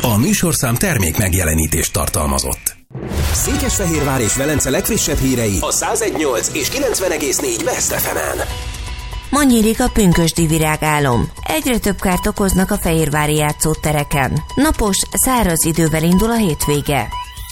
A műsorszám termék megjelenítést tartalmazott. Székesfehérvár és Velence legfrissebb hírei a 101.8 és 90.4 Best FM-en. Ma nyílik a pünkösdi virágálom. Egyre több kárt okoznak a fehérvári játszótereken. Napos, száraz idővel indul a hétvége.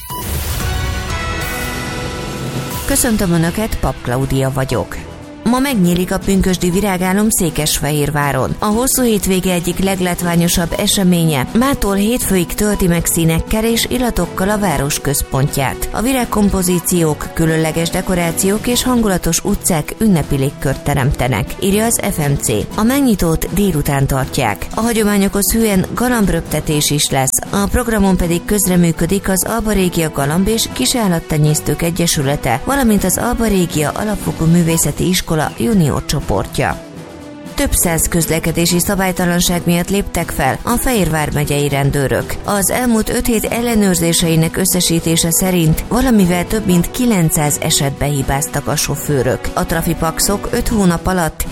Köszöntöm Önöket, Pap Klaudia vagyok. Ma megnyílik a pünkösdi virágálom Székesfehérváron. A hosszú hétvége egyik leglátványosabb eseménye. Mától hétfőig tölti meg színekkel és illatokkal a város központját. A virágkompozíciók, különleges dekorációk és hangulatos utcák ünnepi légkört teremtenek, írja az FMC. A megnyitót délután tartják. A hagyományokhoz hűen galambröptetés is lesz. A programon pedig közreműködik az Alba Régia Galamb és Kisállattenyésztők Egyesülete, valamint az Alba Régia Alapfokú Művészeti Iskola junior csoportja. Több száz közlekedési szabálytalanság miatt léptek fel a Fehérvár megyei rendőrök. Az elmúlt 5 hét ellenőrzéseinek összesítése szerint valamivel több mint 900 esetben hibáztak a sofőrök. A trafipaxok 5 hónap alatt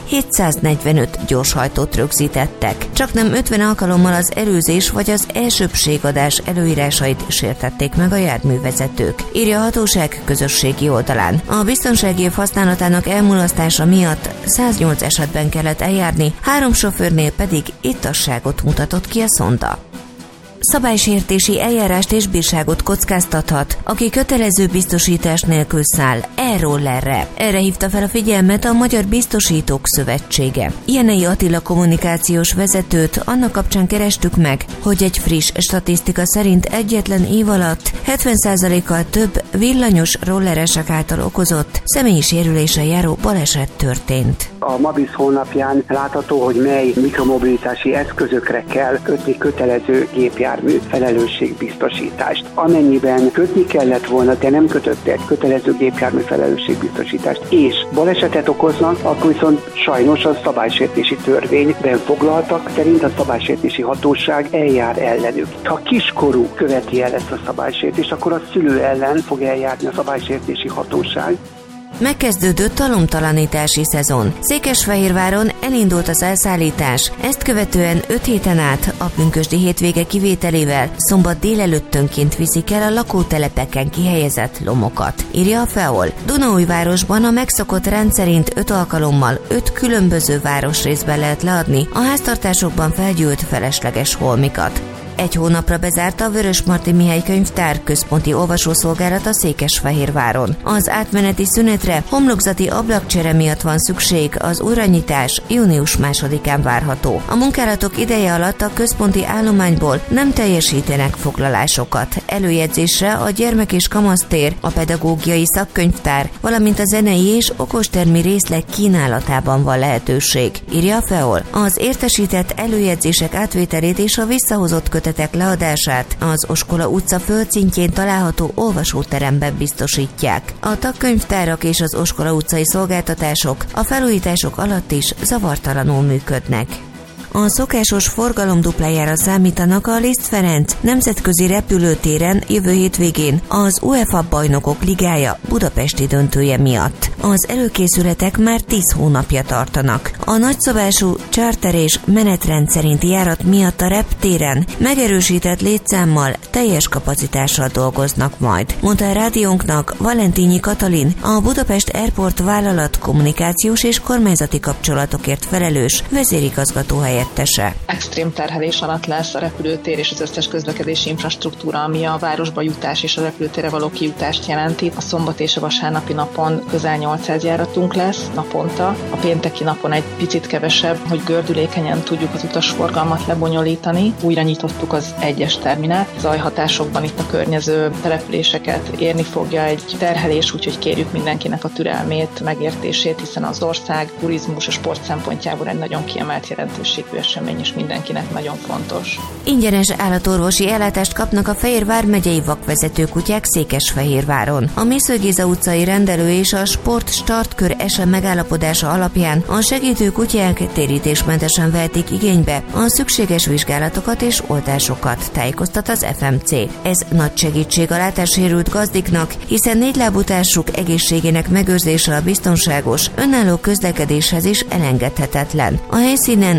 745 gyorshajtót rögzítettek. Csaknem 50 alkalommal az előzés vagy az elsőbbségadás előírásait sértették meg a járművezetők, írja a hatóság közösségi oldalán. A biztonsági év használatának elmulasztása miatt 108 esetben kellett eljárni, 3 sofőrnél pedig ittasságot mutatott ki a szonda. Szabálysértési eljárást és bírságot kockáztathat, aki kötelező biztosítás nélkül száll e-rollerre. Erre hívta fel a figyelmet a Magyar Biztosítók Szövetsége. Jenei Attila kommunikációs vezetőt annak kapcsán kerestük meg, hogy egy friss statisztika szerint egyetlen év alatt 70%-kal több villanyos rolleresek által okozott személyi sérüléssel járó baleset történt. A Mabisz honlapján látható, hogy mely mikromobilitási eszközökre kell kötni kötelező gépjármű felelősségbiztosítást. Amennyiben kötni kellett volna, de nem kötöttek kötelező gépjármű felelősségbiztosítást, és balesetet okoznak, akkor viszont sajnos a szabálysértési törvényben foglaltak szerint a szabálysértési hatóság eljár ellenük. Ha kiskorú követi el ezt a szabálysértést, akkor a szülő ellen fog eljárni a szabálysértési hatóság. Megkezdődött a lomtalanítási szezon. Székesfehérváron elindult az elszállítás, ezt követően 5 héten át a pünkösdi hétvége kivételével szombat délelőttönként viszik el a lakótelepeken kihelyezett lomokat, írja a FEOL. Dunaújvárosban a megszokott rendszerint 5 alkalommal 5 különböző városrészben lehet leadni a háztartásokban felgyűlt felesleges holmikat. 1 hónapra bezárta a Vörösmarty Mihály könyvtár központi olvasószolgálat a Székesfehérváron. Az átmeneti szünetre homlokzati ablakcsere miatt van szükség, az újranyitás június 2-án várható. A munkálatok ideje alatt a központi állományból nem teljesítenek foglalásokat. Előjegyzésre a gyermek- és kamasztér, a pedagógiai szakkönyvtár, valamint a zenei és okostermi részleg kínálatában van lehetőség, írja a FEOL. Az értesített előjegyzések átvételét és a visszahozott kötetek leadását az Oskola utca földszintjén található olvasóteremben biztosítják. A tagkönyvtárak és az Oskola utcai szolgáltatások a felújítások alatt is zavartalanul működnek. A szokásos forgalomduplájára számítanak a Liszt Ferenc nemzetközi repülőtéren jövő hétvégén az UEFA Bajnokok Ligája budapesti döntője miatt. Az előkészületek már 10 hónapja tartanak. A nagyszabású charter és menetrend szerinti járat miatt a reptéren megerősített létszámmal, teljes kapacitással dolgoznak majd, mondta a rádiónknak Valentínyi Katalin, a Budapest Airport vállalat kommunikációs és kormányzati kapcsolatokért felelős vezérigazgató helyettese. Extrém terhelés alatt lesz a repülőtér és az összes közlekedési infrastruktúra, ami a városba jutás és a repülőtérre való kijutást jelenti. A szombat és a vasárnapi napon közel 800 járatunk lesz naponta. A pénteki napon egy picit kevesebb, hogy gördülékenyen tudjuk az utasforgalmat lebonyolítani. Újra nyitottuk az 1-es terminált. Zajhatásokban itt a környező településeket érni fogja egy terhelés, úgyhogy kérjük mindenkinek a türelmét, megértését, hiszen az ország turizmus és sport szempontjából egy nagyon kiemelt jelentőségű esemény, és mindenkinek nagyon fontos. Ingyenes állatorvosi ellátást kapnak a Fehérvár megyei vakvezető kutyák Székesfehérváron. A Mészöly Géza utcai rendelő és a Sport Startkör SM megállapodása alapján a segítő kutyák térítésmentesen vehetik igénybe a szükséges vizsgálatokat és oltásokat, tájékoztat az FMC. Ez nagy segítség a látássérült gazdiknak, hiszen 4 lábú társuk egészségének megőrzése a biztonságos, önálló közlekedéshez is elengedhetetlen. A helyszínen több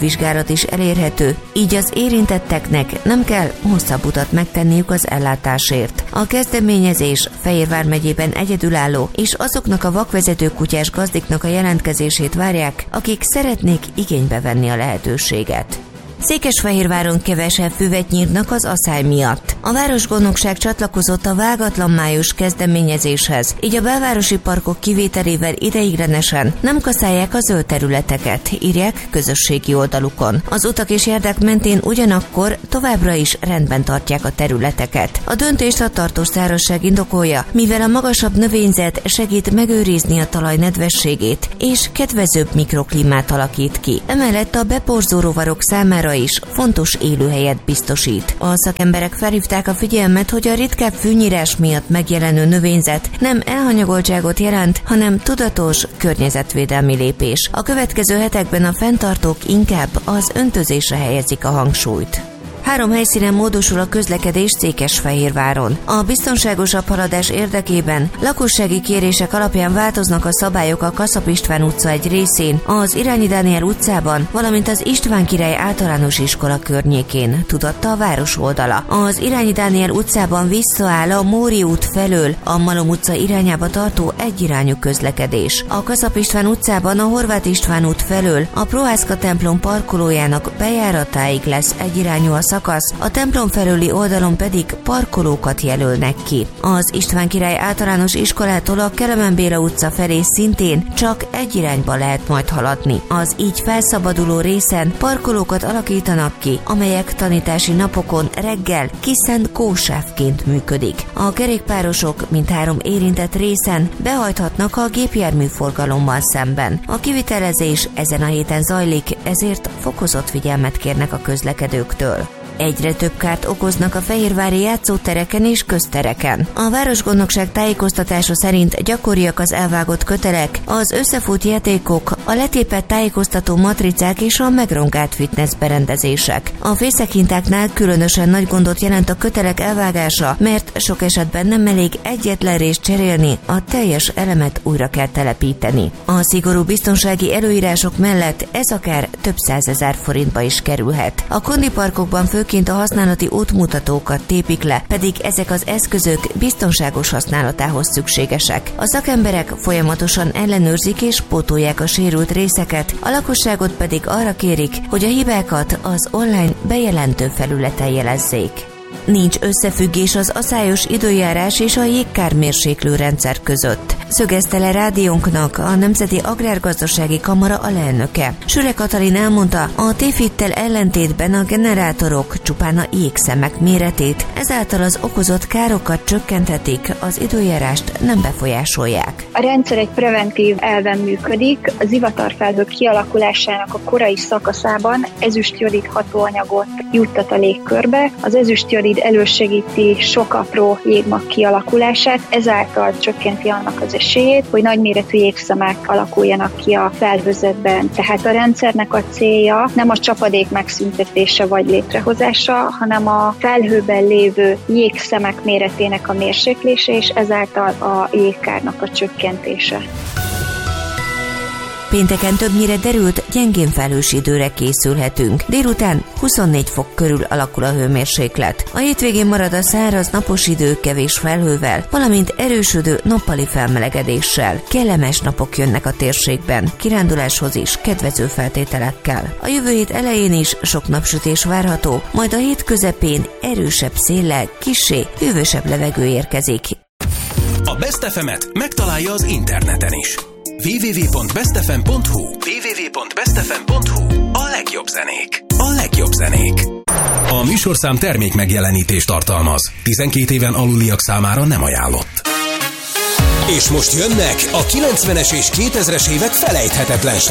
vizsgálat is elérhető, így az érintetteknek nem kell hosszabb utat megtenniük az ellátásért. A kezdeményezés Fehérvár megyében egyedülálló, és azoknak a vakvezető kutyás gazdiknak a jelentkezését várják, akik szeretnék igénybe venni a lehetőséget. Székesfehérváron kevesebb füvet nyírnak az aszály miatt. A városgondnokság csatlakozott a vágatlan május kezdeményezéshez, így a belvárosi parkok kivételével ideiglenesen nem kaszálják a zöld területeket, írják közösségi oldalukon. Az utak és járdák mentén ugyanakkor továbbra is rendben tartják a területeket. A döntést a tartós szárazság indokolja, mivel a magasabb növényzet segít megőrizni a talaj nedvességét, és kedvezőbb mikroklímát alakít ki. Emellett a beporzó rovarok számára is fontos élőhelyet biztosít. A szakemberek felhívták a figyelmet, hogy a ritkább fűnyírás miatt megjelenő növényzet nem elhanyagoltságot jelent, hanem tudatos környezetvédelmi lépés. A következő hetekben a fenntartók inkább az öntözésre helyezik a hangsúlyt. 3 helyszínen módosul a közlekedés Székesfehérváron. A biztonságosabb haladás érdekében lakossági kérések alapján változnak a szabályok a Kaszap István utca egy részén, az Irányi Dániel utcában, valamint az István Király általános iskola környékén, tudatta a város oldala. Az Irányi Dániel utcában visszaáll a Móri út felől a Malom utca irányába tartó egyirányú közlekedés. A Kaszap István utcában a Horváth István út felől a Prohászka templom parkolójának bejáratáig lesz egyirányú a szakasz, a templom felőli oldalon pedig parkolókat jelölnek ki. Az István Király általános iskolától a Kelemen Béla utca felé szintén csak egy irányba lehet majd haladni. Az így felszabaduló részen parkolókat alakítanak ki, amelyek tanítási napokon reggel kiszent kósávként működik. A kerékpárosok mindhárom érintett részen behajthatnak a gépjárműforgalommal szemben. A kivitelezés ezen a héten zajlik, ezért fokozott figyelmet kérnek a közlekedőktől. Egyre több kárt okoznak a fehérvári játszótereken és köztereken. A városgondnokság tájékoztatása szerint gyakoriak az elvágott kötelek, az összefut játékok, a letépett tájékoztató matricák és a megrongált fitness berendezések. A fészekintáknál különösen nagy gondot jelent a kötelek elvágása, mert sok esetben nem elég egyetlen részt cserélni, a teljes elemet újra kell telepíteni. A szigorú biztonsági előírások mellett ez akár több 100 000 forintba is kerülhet. A kondiparkokban főként a használati útmutatókat tépik le, pedig ezek az eszközök biztonságos használatához szükségesek. A szakemberek folyamatosan ellenőrzik és pótolják a sérült részeket, a lakosságot pedig arra kérik, hogy a hibákat az online bejelentő felületen jelezzék. Nincs összefüggés az aszályos időjárás és a jégkármérséklő rendszer között, szögezte le rádiónknak a Nemzeti Agrárgazdasági Kamara alelnöke. Süle Katalin elmondta, a tévhittel ellentétben a generátorok csupán a jégszemek méretét, ezáltal az okozott károkat csökkenthetik, az időjárást nem befolyásolják. A rendszer egy preventív elven működik, az ivatarfelhők kialakulásának a korai szakaszában ezüstjodid hatóanyagot juttat a légkörbe, az ezüstjodid elősegíti sok apró jégmag kialakulását, ezáltal csökkenti annak az esélyét, hogy nagyméretű jégszemek alakuljanak ki a felhőzetben. Tehát a rendszernek a célja nem a csapadék megszüntetése vagy létrehozása, hanem a felhőben lévő jégszemek méretének a mérséklése, és ezáltal a jégkárnak a csökkentése. Pénteken többnyire derült, gyengén felhős időre készülhetünk. Délután 24 fok körül alakul a hőmérséklet. A hétvégén marad a száraz napos idő kevés felhővel, valamint erősödő nappali felmelegedéssel. Kellemes napok jönnek a térségben, kiránduláshoz is kedvező feltételekkel. A jövő hét elején is sok napsütés várható, majd a hét közepén erősebb széllel, kissé hűvösebb levegő érkezik. A Best FM-et megtalálja az interneten is. www.bestfm.hu A legjobb zenék. A legjobb zenék. A műsorszám termék megjelenítést tartalmaz. 12 éven aluliak számára nem ajánlott. És most jönnek a 90-es és 2000-es évek felejthetetlen